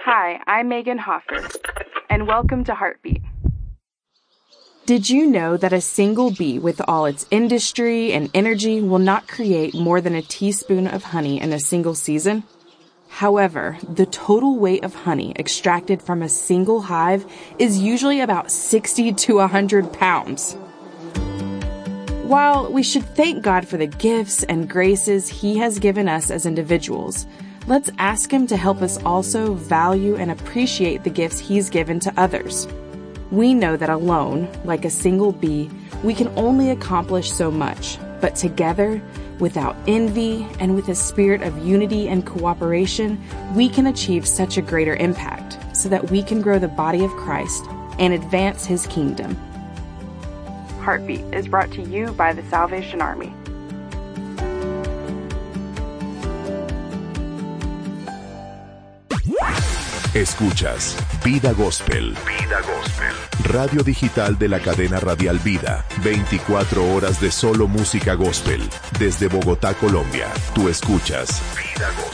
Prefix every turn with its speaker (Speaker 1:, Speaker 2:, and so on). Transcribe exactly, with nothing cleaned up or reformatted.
Speaker 1: Hi, I'm Megan Hoffer, and welcome to Heartbeat. Did you know that a single bee with all its industry and energy will not create more than a teaspoon of honey in a single season? However, the total weight of honey extracted from a single hive is usually about sixty to one hundred pounds. While we should thank God for the gifts and graces He has given us as individuals, let's ask Him to help us also value and appreciate the gifts He's given to others. We know that alone, like a single bee, we can only accomplish so much, but together, without envy and with a spirit of unity and cooperation, we can achieve such a greater impact so that we can grow the body of Christ and advance His kingdom. Heartbeat is brought to you by the Salvation Army.
Speaker 2: Escuchas Vida Gospel. Vida Gospel. Radio digital de la cadena radial Vida. veinticuatro horas de solo música gospel. Desde Bogotá, Colombia. Tú escuchas Vida Gospel.